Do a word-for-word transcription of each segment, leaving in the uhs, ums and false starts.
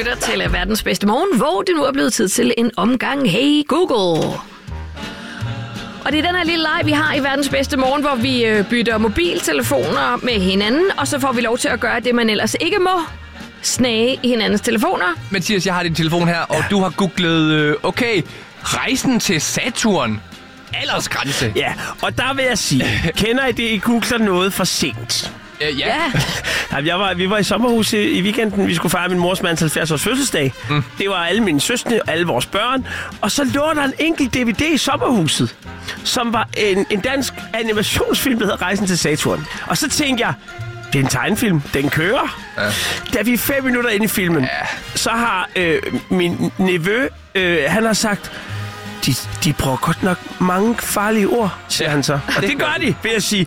lytter til verdens bedste morgen, hvor det nu er blevet tid til en omgang Hey Google. Og det er den her lille leg, vi har i verdens bedste morgen, hvor vi bytter mobiltelefoner med hinanden, og så får vi lov til at gøre det, man ellers ikke må. Snage i hinandens telefoner. Mathias, jeg har din telefon her, og ja. du har googlet, øh, okay, rejsen til Saturn. Aldersgrænse. Ja, og der vil jeg sige, kender I det, I googler noget for sent? Uh, ja. ja. Jeg var, vi var i sommerhus i, i weekenden. Vi skulle fejre min mors mands halvfjerds års fødselsdag. Mm. Det var alle mine søstre og alle vores børn. Og så lå der en enkelt D V D i sommerhuset, som var en, en dansk animationsfilm, der hedder Rejsen til Saturn. Og så tænkte jeg, det er en tegnefilm. Den kører. Ja. Da vi er fem minutter inde i filmen, ja. så har øh, min nevø, øh, han har sagt, de, de bruger godt nok mange farlige ord, siger ja. han så. Og det, det gør de, vil jeg sige.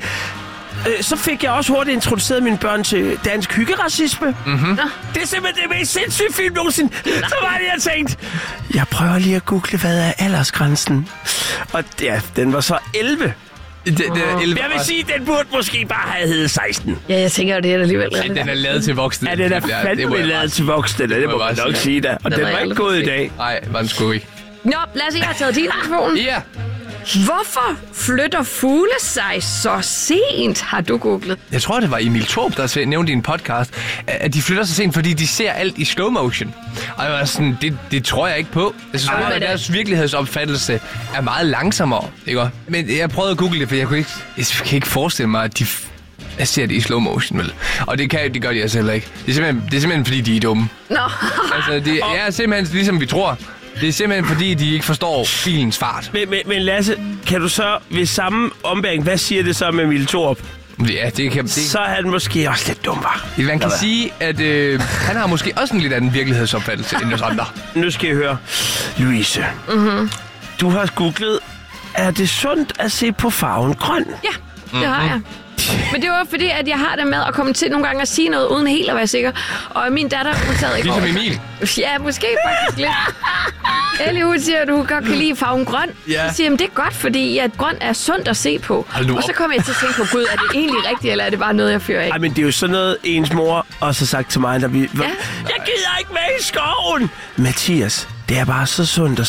Så fik jeg også hurtigt introduceret mine børn til dansk hyggeracisme. Mm-hmm. Det er simpelthen det mest sindssyge film nogensinde. Så var det, jeg tænkte, jeg prøver lige at google, hvad er aldersgrænsen? Og ja, den var så elleve. Det, det er elleve. Jeg vil sige, den burde måske bare have heddet seksten. Ja, jeg tænker, det er alligevel. Ja, den er lavet til voksne. Ja, den er fandme lavet til voksne. Det, det må man nok sige da. Og den, den var ikke gået i dag. Nej, var den sgu ikke. Nå, Lasse, jeg har taget din telefon. Ja. Hvorfor flytter fugle sig så sent, har du googlet? Jeg tror, det var Emil Thorup, der nævnte i en podcast, at de flytter sig sent, fordi de ser alt i slow motion. Og jeg var sådan, det, det tror jeg ikke på. Jeg synes, at deres virkelighedsopfattelse er meget langsommere, ikke? Men jeg prøvede at google det, for jeg kunne ikke, jeg kan ikke forestille mig, at de jeg ser det i slow motion, vel? Og det, kan, det gør de altså heller ikke. Det er simpelthen, det er simpelthen fordi, de er dumme. Nå. Altså, det er simpelthen ligesom vi tror. Det er simpelthen fordi, de ikke forstår filens fart. Men, men, men Lasse, kan du så ved samme ombæring, hvad siger det så med Emil Thorup? Ja, det kan... Det... Så er han måske også lidt dum, var. Man kan sige, at øh, han har måske også en lidt anden virkelighedsopfattelse end os andre. Nu skal I høre. Louise, mm-hmm. du har googlet, er det sundt at se på farven grøn? Ja, det mm-hmm. har jeg. Men det var fordi, at jeg har det med at komme til nogle gange at sige noget, uden helt at være sikker. Og min datter, hun sad ikke ligesom Emil? Ja, måske faktisk lidt. Ellie, hun siger, at du godt kan lide farven grøn. Ja. Så siger jeg, det er godt, fordi at grøn er sundt at se på. Og så kommer jeg til at tænke på, gud, er det egentlig rigtigt, eller er det bare noget, jeg fører af? Ej, men det er jo sådan noget, ens mor også har sagt til mig, da vi... Ja. Jeg gider ikke med i skoven! Mathias, det er bare så sundt at